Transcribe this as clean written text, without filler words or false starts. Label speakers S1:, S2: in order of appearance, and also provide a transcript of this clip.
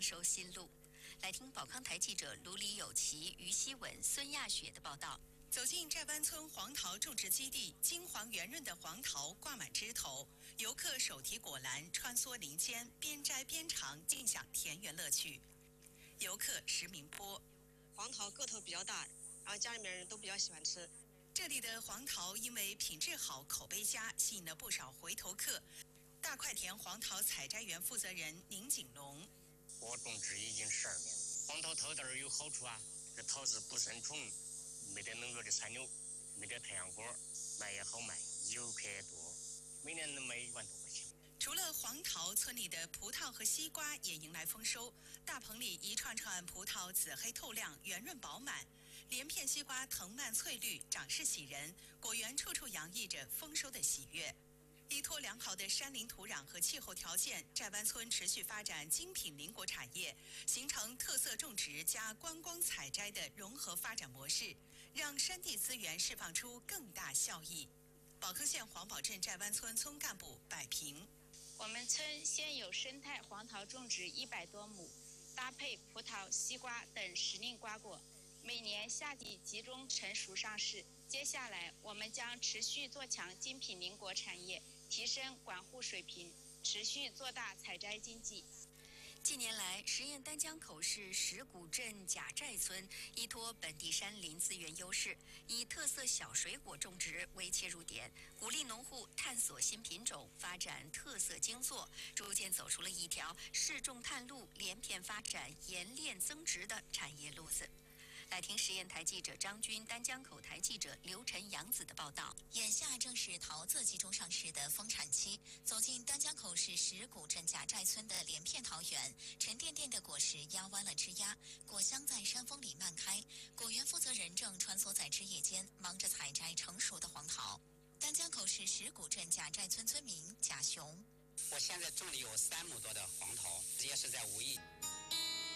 S1: 收新路。来听宝康台记者卢里有奇、于希文、孙亚雪的报道。
S2: 走进寨湾村黄桃种植基地，金黄圆润的黄桃挂满枝头，游客手提果篮穿梭林间，边摘边尝，尽享田园乐趣。游客石明波，
S3: 黄桃个头比较大，然后家里面人都比较喜欢吃。
S2: 这里的黄桃因为品质好、口碑佳，吸引了不少回头客。大块田黄桃采摘园负责人宁景龙，
S4: 我种植已经12年了，黄桃头儿有好处啊，这桃子不生虫，没得农药的残留，没得太阳光，卖也好卖，游客也多，每年能卖1万多块钱。
S2: 除了黄桃，村里的葡萄和西瓜也迎来丰收。大棚里一串串葡萄紫黑透亮，圆润饱满；连片西瓜藤蔓翠绿，长势喜人。果园处处洋溢着丰收的喜悦。依托良好的山林土壤和气候条件，寨湾村持续发展精品邻国产业，形成特色种植加观光采摘的融合发展模式，让山地资源释放出更大效益。宝坑县黄堡镇寨湾村村干部柏平。
S5: 我们村现有生态黄桃种植100多亩，搭配葡萄、西瓜等时令瓜果，每年夏季集中成熟上市。接下来，我们将持续做强精品邻国产业，提升管护水平，持续做大采摘经济。
S1: 近年来，实验丹江口市石鼓镇贾寨村依托本地山林资源优势，以特色小水果种植为切入点，鼓励农户探索新品种，发展特色精作，逐渐走出了一条试种探路、连片发展、冶炼增值的产业路子。来听实验台记者张军、丹江口台记者刘晨、杨子的报道。
S6: 眼下正是桃子集中上市的丰产期，走进丹江口市石鼓镇贾寨村的连片桃园，沉甸甸的果实压弯了枝丫，果香在山峰里漫开。果园负责人正穿梭在枝叶间，忙着采摘成熟的黄桃。丹江口市石鼓镇贾寨村村民贾雄，
S7: 我现在种了有3亩多的黄桃，也是在无意。